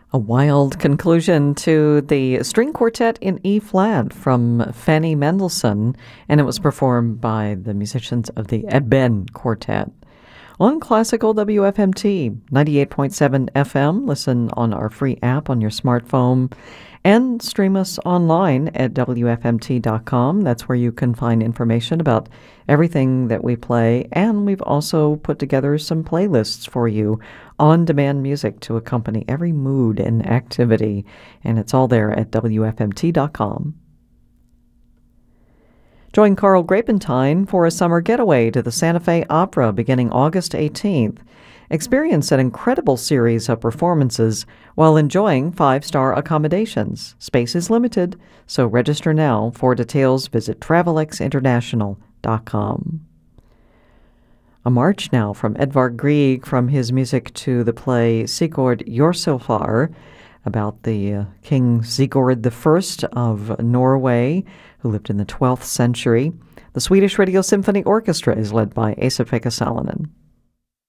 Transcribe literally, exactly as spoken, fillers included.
A wild conclusion to the string quartet in E-flat from Fanny Mendelssohn, and it was performed by the musicians of the Eben Quartet. On Classical W F M T, ninety-eight point seven F M. Listen on our free app on your smartphone and stream us online at W F M T dot com. That's where you can find information about everything that we play, and we've also put together some playlists for you, on-demand music to accompany every mood and activity, and it's all there at W F M T dot com. Join Carl Grapentine for a summer getaway to the Santa Fe Opera beginning August eighteenth. Experience an incredible series of performances while enjoying five-star accommodations. Space is limited, so register now. For details, visit Travelex International dot com. A march now from Edvard Grieg from his music to the play Sigurd Jorsalfar, about the uh, King Sigurd the First of Norway, who lived in the twelfth century. The Swedish Radio Symphony Orchestra is led by Esa-Pekka Salonen.